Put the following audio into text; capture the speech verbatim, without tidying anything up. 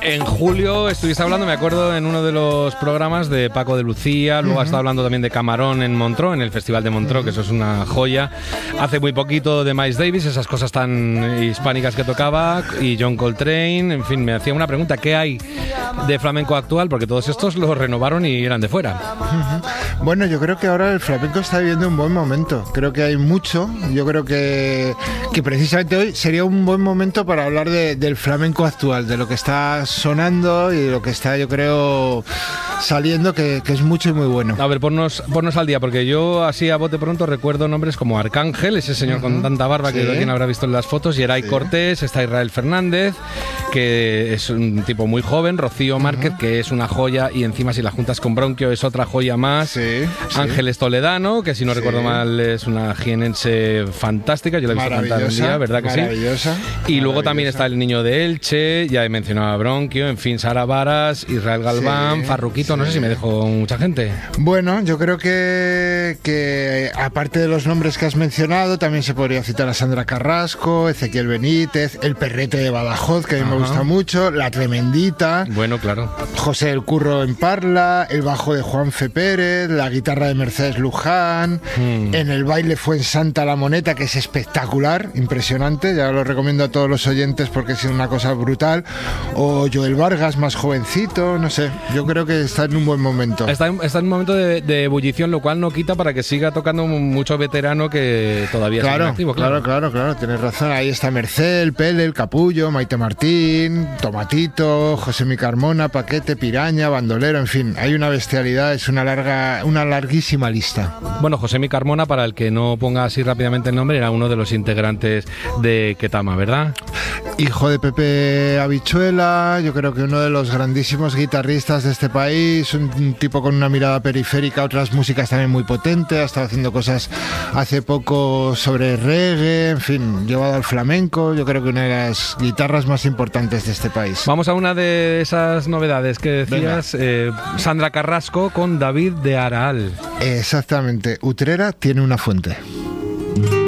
En julio estuviste hablando, me acuerdo, en uno de los programas de Paco de Lucía, luego uh-huh. has estado hablando también de Camarón en Montreux, en el Festival de Montreux, uh-huh. que eso es una joya. Hace muy poquito de Miles Davis, esas cosas tan hispánicas que tocaba, y John Coltrane, en fin, me hacía una pregunta, ¿qué hay de flamenco actual? Porque todos estos los renovaron y eran de fuera. Uh-huh. Bueno, yo creo que ahora el flamenco está viviendo un buen momento, creo que hay mucho, yo creo que, que precisamente hoy sería un buen momento para hablar de, del flamenco actual, de lo que está sonando y de lo que está, yo creo, saliendo, que, que es mucho y muy bueno. A ver, ponnos, ponnos al día, porque yo así a bote pronto recuerdo nombres como Arcángel, ese señor uh-huh. con tanta barba sí. que alguien habrá visto en las fotos, Yeray sí. Cortés, está Israel Fernández, que es un tipo muy joven, Rocío Márquez, uh-huh. que es una joya, y encima si la juntas con Bronquio es otra joya más, sí, sí. Ángeles Toledano, que si no sí. recuerdo mal es una jienense fantástica, yo la he visto cantar un día, ¿verdad que sí? Maravillosa. Y luego también está el Niño de Elche, ya he mencionado a Bronquio, en fin, Sara Varas, Israel Galván, sí, Farruquito, sí. no sé si me dejo mucha gente. Bueno, yo creo que, que aparte de los nombres que has mencionado, también se podría citar a Sandra Carrasco, Ezequiel Benítez, El Perrete de Badajoz, que a mí Ajá. me gusta mucho, La Tremendita. Bueno, claro. José el Curro en Parla, el bajo de Juanfe Pérez, la guitarra de Mercedes Luján, hmm. en el baile fue en Santa La Moneta, que es espectacular, impresionante, ya lo recomiendo a todos los oyentes porque es una cosa brutal, o Joel Vargas, más jovencito, no sé, yo creo que está en un buen momento. Está en, está en un momento de, de ebullición, lo cual no quita para que siga tocando mucho veterano que todavía claro, sigue activo. Claro, claro, claro, claro, tienes razón, ahí está Mercel, Pele, El Capullo, Maite Martín, Tomatito, José Mi Carmona, Paquete, Piraña, Bandolero, en fin, hay una bestialidad, es una larga, una larguísima lista. Bueno, José Mi Carmona, para el que no ponga así rápidamente el nombre, era uno de los integrantes de Ketama, ¿verdad? Hijo de Pepe Habichuela, yo creo que uno de los grandísimos guitarristas de este país, un, un tipo con una mirada periférica, otras músicas también muy potente, ha estado haciendo cosas hace poco sobre reggae, en fin, llevado al flamenco, yo creo que una de las guitarras más importantes de este país. Vamos a una de esas novedades que decías, eh, Sandra Carrasco con David de Araal. Exactamente, Utrera tiene una fuente.